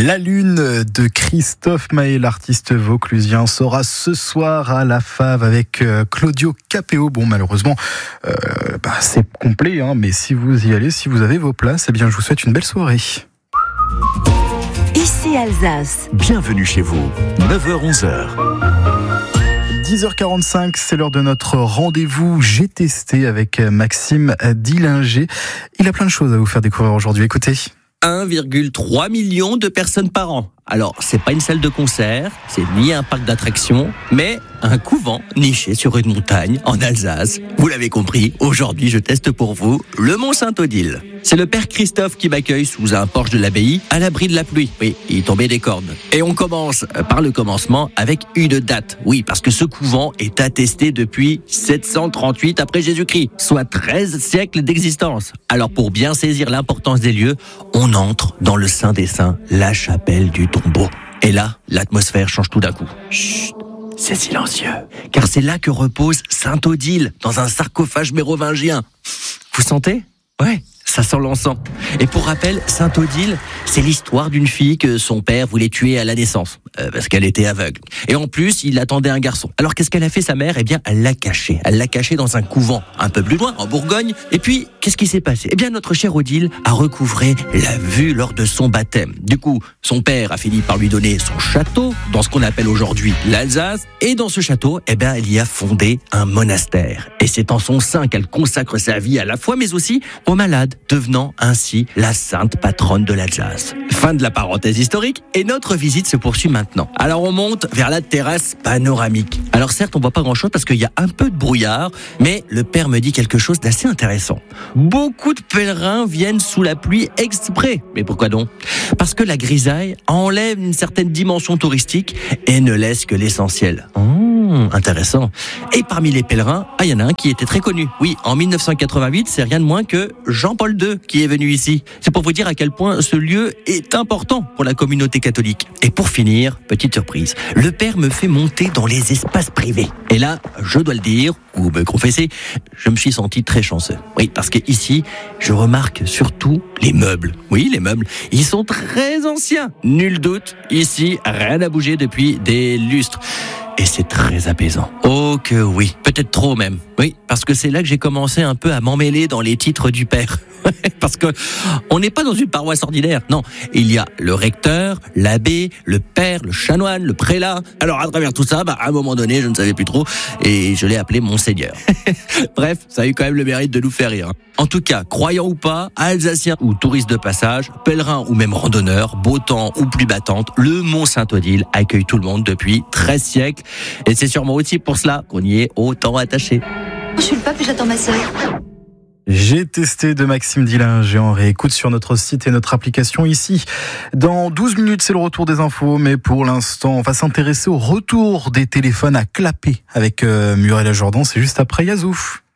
La Lune de Christophe Maé, l'artiste vauclusien, sera ce soir à la Fave avec Claudio Capéo. Bon, malheureusement, c'est complet, mais si vous y allez, si vous avez vos places, eh bien, je vous souhaite une belle soirée. Ici Alsace. Bienvenue chez vous, 9h-11h. 10h45, c'est l'heure de notre rendez-vous J'ai testé avec Maxime Dillinger. Il a plein de choses à vous faire découvrir aujourd'hui. Écoutez. 1,3 million de personnes par an. Alors, c'est pas une salle de concert, c'est ni un parc d'attractions, mais un couvent niché sur une montagne en Alsace. Vous l'avez compris, aujourd'hui je teste pour vous le Mont Saint-Odile. C'est le père Christophe qui m'accueille sous un porche de l'abbaye, à l'abri de la pluie. Oui, il tombait des cordes. Et on commence par le commencement avec une date. Oui, parce que ce couvent est attesté depuis 738 après Jésus-Christ, soit 13 siècles d'existence. Alors pour bien saisir l'importance des lieux, on entre dans le Saint des Saints, la chapelle du tombeau. Et là, l'atmosphère change tout d'un coup. Chut, c'est silencieux, car c'est là que repose Saint-Odile, dans un sarcophage mérovingien. Vous sentez ? Ouais, ça sent l'encens. Et pour rappel, Saint-Odile, c'est l'histoire d'une fille que son père voulait tuer à la naissance, parce qu'elle était aveugle. Et en plus, il attendait un garçon. Alors qu'est-ce qu'elle a fait, sa mère ? Eh bien, elle l'a caché. Elle l'a caché dans un couvent, un peu plus loin, en Bourgogne. Et puis, qu'est-ce qui s'est passé ? Eh bien, notre chère Odile a recouvré la vue lors de son baptême. Du coup, son père a fini par lui donner son château, dans ce qu'on appelle aujourd'hui l'Alsace. Et dans ce château, eh bien, elle y a fondé un monastère. Et c'est en son sein qu'elle consacre sa vie à la foi, mais aussi aux malades, devenant ainsi la sainte patronne de l'Alsace. Fin de la parenthèse historique, et notre visite se poursuit maintenant. Alors on monte vers la terrasse panoramique. Alors certes, on voit pas grand-chose parce qu'il y a un peu de brouillard, mais le père me dit quelque chose d'assez intéressant. Beaucoup de pèlerins viennent sous la pluie exprès. Mais pourquoi donc ? Parce que la grisaille enlève une certaine dimension touristique et ne laisse que l'essentiel. Intéressant. Et parmi les pèlerins, il y en a un qui était très connu. Oui, en 1988, c'est rien de moins que Jean-Paul II qui est venu ici. C'est pour vous dire à quel point ce lieu est important pour la communauté catholique. Et pour finir, petite surprise, le père me fait monter dans les espaces privés. Et là, je dois le dire, ou me confesser, je me suis senti très chanceux. Oui, parce que ici, je remarque surtout les meubles. Oui, les meubles, ils sont très anciens. Nul doute, ici, rien n'a bougé depuis des lustres. Et c'est très apaisant. Oh que oui, peut-être trop même. Oui, parce que c'est là que j'ai commencé un peu à m'emmêler dans les titres du père. Parce que on n'est pas dans une paroisse ordinaire. Non, il y a le recteur, l'abbé, le père, le chanoine, le prélat. Alors à travers tout ça, à un moment donné, je ne savais plus trop et je l'ai appelé Monseigneur. Bref, ça a eu quand même le mérite de nous faire rire. En tout cas, croyant ou pas, alsacien ou touriste de passage, pèlerin ou même randonneur, beau temps ou pluie battante, le Mont Saint-Odile accueille tout le monde depuis 13 siècles. Et c'est sûrement aussi pour cela qu'on y est autant attaché. Je suis le pape et j'attends ma sœur. J'ai testé de Maxime Dillinger. On réécoute sur notre site et notre application ici. Dans 12 minutes, c'est le retour des infos. Mais pour l'instant, on va s'intéresser au retour des téléphones à clapper avec Muriel Jordan. C'est juste après Yazouf.